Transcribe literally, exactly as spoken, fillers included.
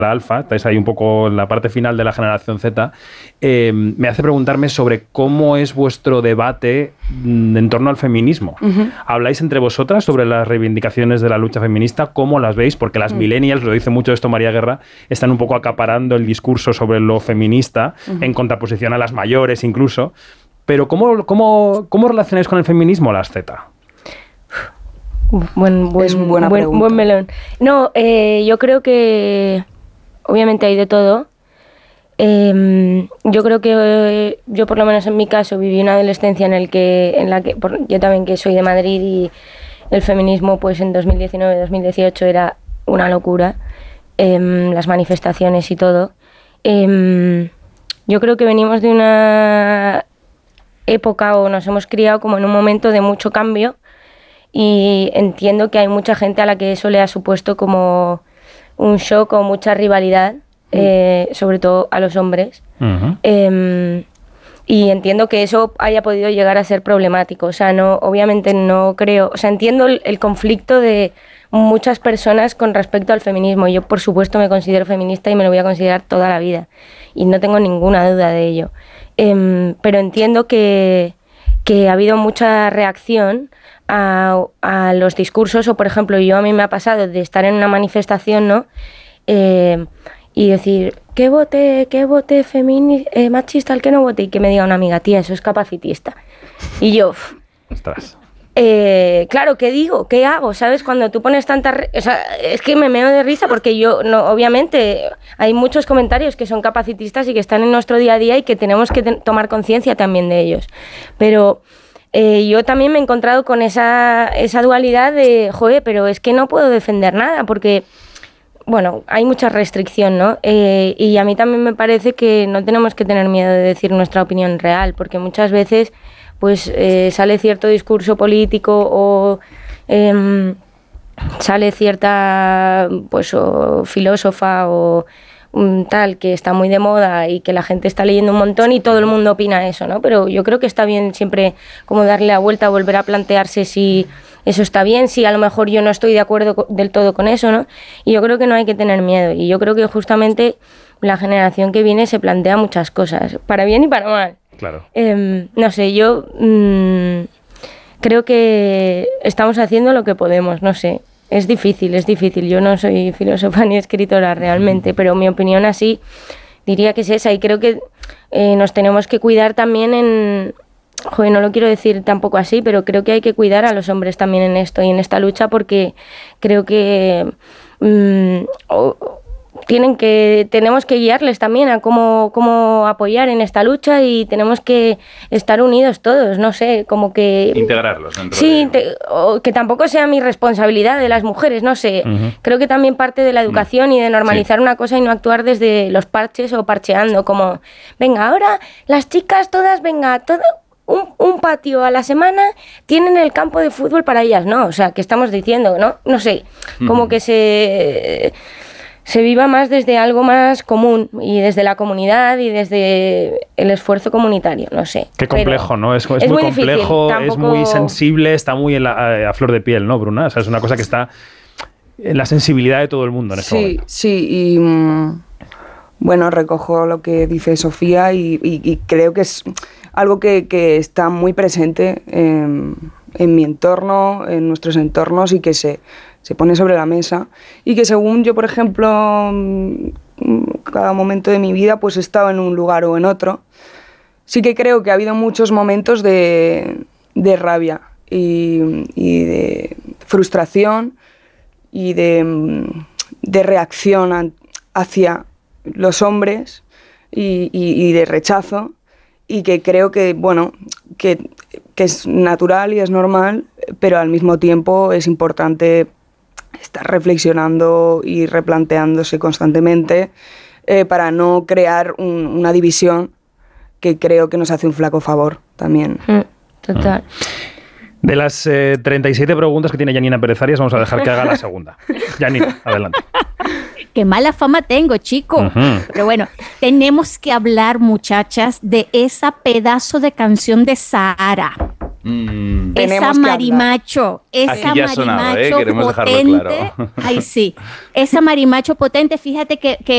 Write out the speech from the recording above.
la alfa, estáis ahí un poco en la parte final de la generación Z, eh, me hace preguntarme sobre cómo es vuestro debate en torno al feminismo. Uh-huh. ¿Habláis entre vosotras sobre las reivindicaciones de la lucha feminista? ¿Cómo las veis? Porque las uh-huh. millennials, lo dice mucho esto María Guerra, están un poco acaparando el discurso sobre lo feminista, uh-huh. en contraposición a las mayores incluso. Pero ¿cómo, cómo, cómo relacionáis con el feminismo las Z? Buen, buen, es buena buen, pregunta. buen melón. No, eh, yo creo que obviamente hay de todo. Eh, yo creo que eh, yo por lo menos en mi caso viví una adolescencia en el que, en la que por, yo también que soy de Madrid y el feminismo pues en dos mil diecinueve dos mil dieciocho era una locura, eh, las manifestaciones y todo. Eh, yo creo que venimos de una época o nos hemos criado como en un momento de mucho cambio y entiendo que hay mucha gente a la que eso le ha supuesto como un shock o mucha rivalidad, eh, sobre todo a los hombres. Uh-huh. Eh, y entiendo que eso haya podido llegar a ser problemático. O sea, no, obviamente no creo... O sea, entiendo el, el conflicto de muchas personas con respecto al feminismo. Yo, por supuesto, me considero feminista y me lo voy a considerar toda la vida. Y no tengo ninguna duda de ello. Eh, pero entiendo que, que ha habido mucha reacción a, a los discursos. O, por ejemplo, yo a mí me ha pasado de estar en una manifestación, ¿no? Eh, y decir, ¿qué vote, qué vote femini- eh, machista el que no vote? Y que me diga una amiga, tía, eso es capacitista. Y yo... Ostras. Eh, claro, ¿qué digo? ¿Qué hago? ¿Sabes? Cuando tú pones tanta... Re- o sea, es que me meo de risa porque yo, no, obviamente, hay muchos comentarios que son capacitistas y que están en nuestro día a día y que tenemos que te- tomar conciencia también de ellos. Pero... Eh, yo también me he encontrado con esa, esa dualidad de, joder, pero es que no puedo defender nada porque, bueno, hay mucha restricción, ¿no? Eh, y a mí también me parece que no tenemos que tener miedo de decir nuestra opinión real, porque muchas veces pues eh, sale cierto discurso político o eh, sale cierta pues o filósofa o un tal que está muy de moda y que la gente está leyendo un montón y todo el mundo opina eso, ¿no? Pero yo creo que está bien siempre como darle la vuelta, volver a plantearse si eso está bien, si a lo mejor yo no estoy de acuerdo del todo con eso, ¿no? Y yo creo que no hay que tener miedo y yo creo que justamente la generación que viene se plantea muchas cosas, para bien y para mal. Claro. Eh, no sé, yo mmm, creo que estamos haciendo lo que podemos, no sé. Es difícil, es difícil. Yo no soy filósofa ni escritora realmente, pero mi opinión así diría que es esa. Y creo que eh, nos tenemos que cuidar también en... Joder, no lo quiero decir tampoco así, pero creo que hay que cuidar a los hombres también en esto y en esta lucha porque creo que... Mmm, o, tienen que tenemos que guiarles también a cómo, cómo apoyar en esta lucha y tenemos que estar unidos todos, no sé, como que... Integrarlos dentro sí, de... te, o que tampoco sea mi responsabilidad de las mujeres, no sé. Uh-huh. Creo que también parte de la educación uh-huh. y de normalizar sí. una cosa y no actuar desde los parches o parcheando, como, venga, ahora las chicas todas, venga, todo... Un, un patio a la semana tienen el campo de fútbol para ellas, ¿no? O sea, ¿qué estamos diciendo, no? No sé, como uh-huh. que se... se viva más desde algo más común y desde la comunidad y desde el esfuerzo comunitario, no sé. Qué complejo, pero ¿no? Es, es, es muy, muy complejo, tampoco... es muy sensible, está muy en la, a, a flor de piel, ¿no, Bruna? O sea, es una cosa que está en la sensibilidad de todo el mundo en este sí, momento. Sí, y mm, bueno, recojo lo que dice Sofía y, y, y creo que es algo que, que está muy presente en, en mi entorno, en nuestros entornos y que se... se pone sobre la mesa y que según yo, por ejemplo, cada momento de mi vida pues he estado en un lugar o en otro, sí que creo que ha habido muchos momentos de, de rabia y, y de frustración y de, de reacción hacia los hombres y, y, y de rechazo y que creo que, bueno, que, que es natural y es normal, pero al mismo tiempo es importante estar reflexionando y replanteándose constantemente eh, para no crear un, una división que creo que nos hace un flaco favor también. Mm, total. De las eh, treinta y siete preguntas que tiene Janina Pérez Arias, vamos a dejar que haga la segunda. Janina, adelante. Qué mala fama tengo, chico. Uh-huh. Pero bueno, tenemos que hablar, muchachas, de esa pedazo de canción de Sahara. Mm. Esa marimacho, esa Aquí ya ha sonado, marimacho ¿eh? Queremos potente. dejarlo claro. Ay, sí. Esa marimacho potente, fíjate que, que